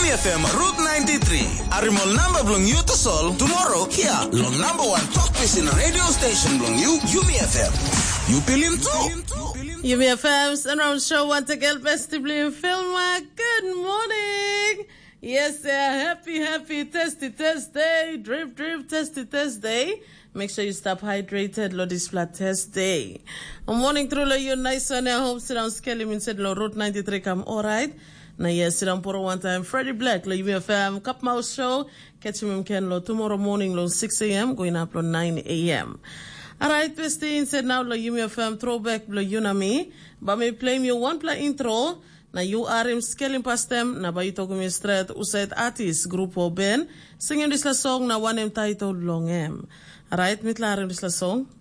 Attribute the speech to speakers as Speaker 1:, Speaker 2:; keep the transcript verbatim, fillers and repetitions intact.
Speaker 1: F M Route ninety-three. Arimol number blong you to sol. Tomorrow, here, long number one talk piece in radio station blong you, Yumi F M. You feel him too.
Speaker 2: Yumi F M's around show once again, vestibly in Filma. Good morning. Yes, sir. Happy, happy, testy, test day. Drip, drip, testy, test day. Make sure you stop hydrated, lo this flat test day. I'm morning through lo you nice on your home, sit down, Skelly, min said lo Route ninety-three come alright. Na yes, sit down for one time. Freddie Black, lo Yumi F M, Cup Mouse Show. Catch him in Ken lo tomorrow morning lo six a.m. going up lo nine a.m. Alright, Westin said now lo Yumi F M throwback lo Yunami. But me play me one play intro. Na you are him scaling past them. Na ba ito kumi straight usaid artist group o Ben. Singing this la song na one em title long em. Alright, met klaar in this la song.